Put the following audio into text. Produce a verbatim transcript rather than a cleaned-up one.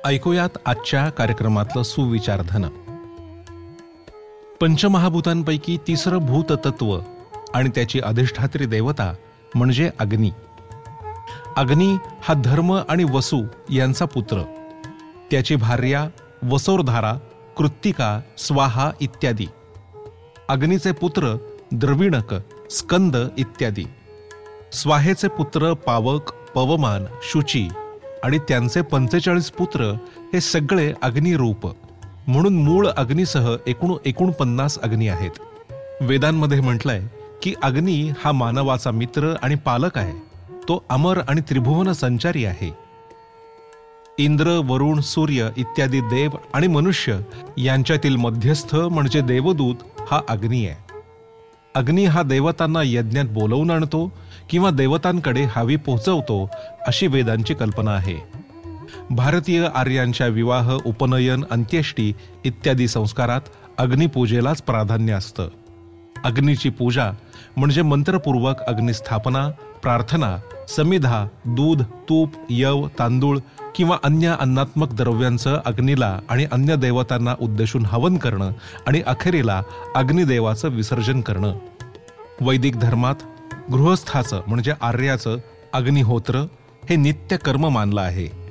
ऐकूयात आजच्या कार्यक्रमातलं सुविचारधन. पंचमहाभूतांपैकी तिसरं भूततत्व आणि त्याची अधिष्ठात्री देवता म्हणजे अग्नी. अग्नी हा धर्म आणि वसु यांचा पुत्र. त्याची भार्या वसोरधारा, कृत्तिका, स्वाहा इत्यादी. अग्नीचे पुत्र द्रविणक, स्कंद इत्यादी. स्वाहेचे पुत्र पावक, पवमान, शुची आणि त्यांचे पंचेचाळीस पुत्र हे सगळे अग्निरूप. म्हणून मूळ अग्नीसह एकूण एकोणपन्नास अग्नी आहेत. वेदांमध्ये म्हटलंय की अग्नी हा मानवाचा मित्र आणि पालक आहे. तो अमर आणि त्रिभुवन संचारी आहे. इंद्र, वरुण, सूर्य इत्यादी देव आणि मनुष्य यांच्यातील मध्यस्थ म्हणजे देवदूत हा अग्नी आहे. अग्नी हा देवतांना यज्ञात बोलवून आणतो किंवा देवतांकडे हवी पोहोचवतो अशी वेदांची कल्पना आहे. भारतीय आर्यांच्या विवाह, उपनयन, अंत्येष्टी इत्यादी संस्कारात अग्निपूजेलाच प्राधान्य असतं. अग्नीची पूजा म्हणजे मंत्रपूर्वक अग्निस्थापना, प्रार्थना, समिधा, दूध, तूप, यव, तांदूळ किंवा अन्य अन्नात्मक द्रव्यांचं अग्नीला आणि अन्य देवतांना उद्देशून हवन करणं आणि अखेरीला अग्निदेवाचं विसर्जन करणं. वैदिक धर्मात गृहस्थाचं म्हणजे आर्याचं अग्निहोत्र हे नित्य कर्म मानलं आहे.